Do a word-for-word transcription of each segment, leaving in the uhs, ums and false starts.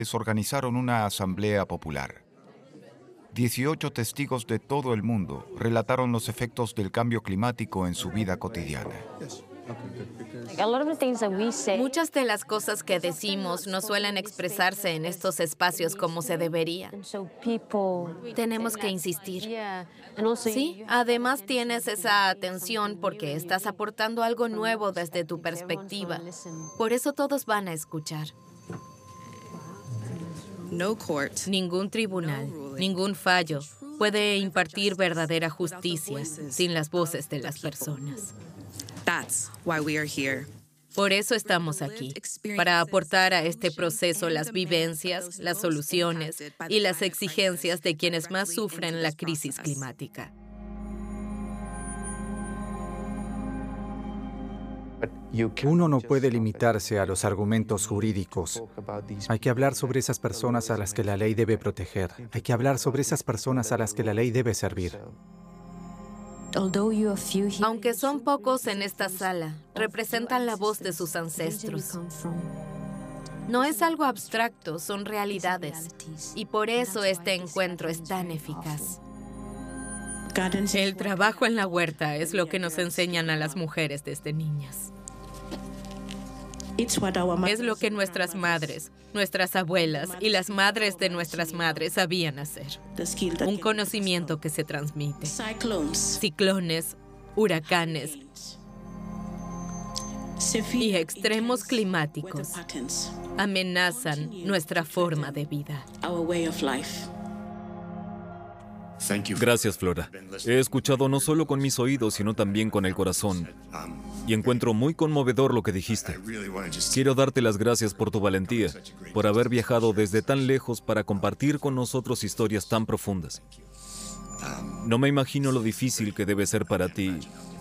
organizaron una asamblea popular. dieciocho testigos de todo el mundo relataron los efectos del cambio climático en su vida cotidiana. Muchas de las cosas que decimos no suelen expresarse en estos espacios como se debería. Tenemos que insistir. Sí, además tienes esa atención porque estás aportando algo nuevo desde tu perspectiva. Por eso todos van a escuchar. Ningún tribunal, ningún fallo puede impartir verdadera justicia sin las voces de las personas. Por eso estamos aquí, para aportar a este proceso las vivencias, las soluciones y las exigencias de quienes más sufren la crisis climática. Uno no puede limitarse a los argumentos jurídicos. Hay que hablar sobre esas personas a las que la ley debe proteger. Hay que hablar sobre esas personas a las que la ley debe servir. Aunque son pocos en esta sala, representan la voz de sus ancestros. No es algo abstracto, son realidades. Y por eso este encuentro es tan eficaz. El trabajo en la huerta es lo que nos enseñan a las mujeres desde niñas. Es lo que nuestras madres, nuestras abuelas y las madres de nuestras madres sabían hacer. Un conocimiento que se transmite. Ciclones, huracanes y extremos climáticos amenazan nuestra forma de vida. Gracias, Flora. He escuchado no solo con mis oídos, sino también con el corazón. Y encuentro muy conmovedor lo que dijiste. Quiero darte las gracias por tu valentía, por haber viajado desde tan lejos para compartir con nosotros historias tan profundas. No me imagino lo difícil que debe ser para ti.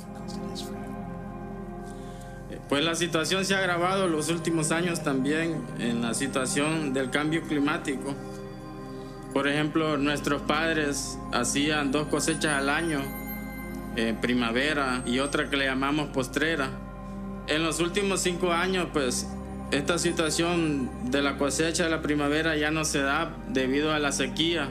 Pues la situación se ha agravado los últimos años también en la situación del cambio climático. Por ejemplo, nuestros padres hacían dos cosechas al año, eh, primavera y otra que le llamamos postrera. En los últimos cinco años, pues, esta situación de la cosecha de la primavera ya no se da debido a la sequía.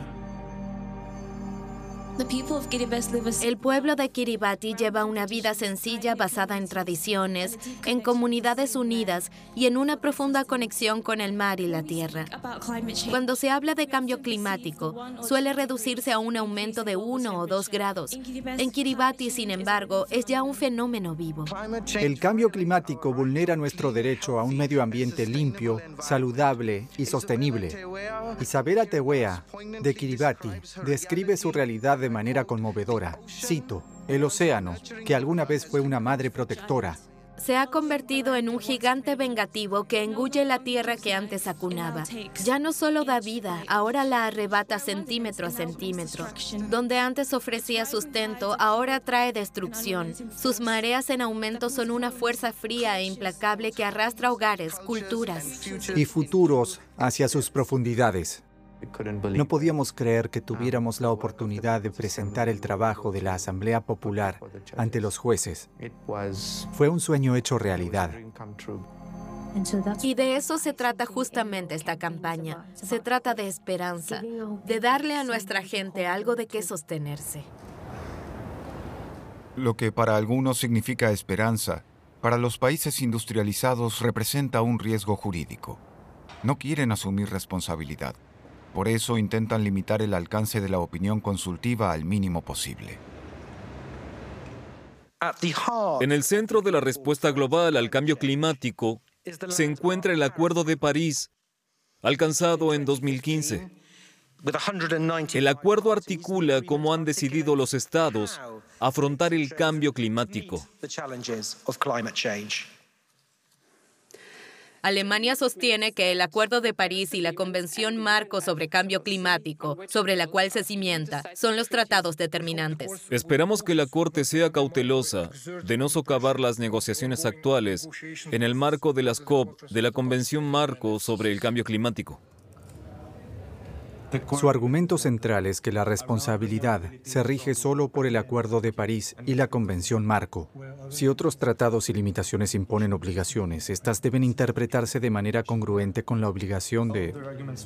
El pueblo de Kiribati lleva una vida sencilla basada en tradiciones, en comunidades unidas y en una profunda conexión con el mar y la tierra. Cuando se habla de cambio climático, suele reducirse a un aumento de uno o dos grados. En Kiribati, sin embargo, es ya un fenómeno vivo. El cambio climático vulnera nuestro derecho a un medio ambiente limpio, saludable y sostenible. Isabela Tewea, de Kiribati, describe su realidad de manera conmovedora. Cito, el océano, que alguna vez fue una madre protectora, se ha convertido en un gigante vengativo que engulle la tierra que antes acunaba. Ya no solo da vida, ahora la arrebata centímetro a centímetro. Donde antes ofrecía sustento, ahora trae destrucción. Sus mareas en aumento son una fuerza fría e implacable que arrastra hogares, culturas y futuros hacia sus profundidades. No podíamos creer que tuviéramos la oportunidad de presentar el trabajo de la Asamblea Popular ante los jueces. Fue un sueño hecho realidad. Y de eso se trata justamente esta campaña. Se trata de esperanza, de darle a nuestra gente algo de qué sostenerse. Lo que para algunos significa esperanza, para los países industrializados representa un riesgo jurídico. No quieren asumir responsabilidad. Por eso intentan limitar el alcance de la opinión consultiva al mínimo posible. En el centro de la respuesta global al cambio climático se encuentra el Acuerdo de París, alcanzado en dos mil quince. El acuerdo articula cómo han decidido los estados afrontar el cambio climático. Alemania sostiene que el Acuerdo de París y la Convención Marco sobre Cambio Climático, sobre la cual se cimienta, son los tratados determinantes. Esperamos que la Corte sea cautelosa de no socavar las negociaciones actuales en el marco de las COP de la Convención Marco sobre el Cambio Climático. Su argumento central es que la responsabilidad se rige solo por el Acuerdo de París y la Convención Marco. Si otros tratados y limitaciones imponen obligaciones, estas deben interpretarse de manera congruente con la obligación de